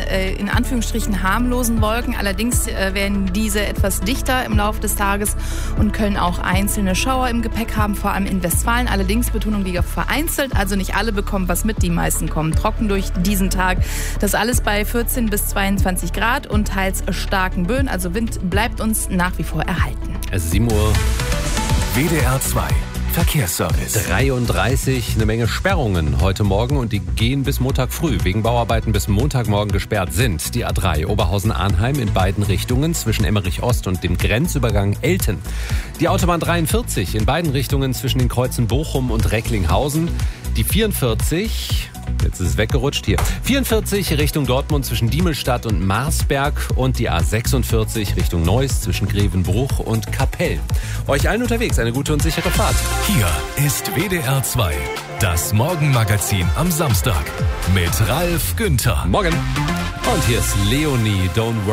in Anführungsstrichen harmlosen Wolken. Allerdings werden diese etwas dichter im Laufe des Tages und können auch einzelne Schauer im Gepäck haben, vor allem in Westfalen. Allerdings Betonung liegt auf vereinzelt, also nicht alle bekommen was mit. Die meisten kommen trocken durch diesen Tag. Das alles bei 14 bis 22 Grad und teils starken Böen. Also Wind bleibt uns nach wie vor erhalten. Es ist 7 Uhr. WDR 2 Verkehrsservice. 33, eine Menge Sperrungen heute Morgen und die gehen bis Montag früh. Wegen Bauarbeiten bis Montagmorgen gesperrt sind die A3 Oberhausen-Arnheim in beiden Richtungen zwischen Emmerich-Ost und dem Grenzübergang Elten. Die Autobahn 43 in beiden Richtungen zwischen den Kreuzen Bochum und Recklinghausen. Die 44... Jetzt ist es weggerutscht hier. 44 Richtung Dortmund zwischen Diemelstadt und Marsberg und die A46 Richtung Neuss zwischen Grevenbruch und Kapell. Euch allen unterwegs eine gute und sichere Fahrt. Hier ist WDR 2, das Morgenmagazin am Samstag mit Ralf Günther. Morgen. Und hier ist Leonie, Don't Worry.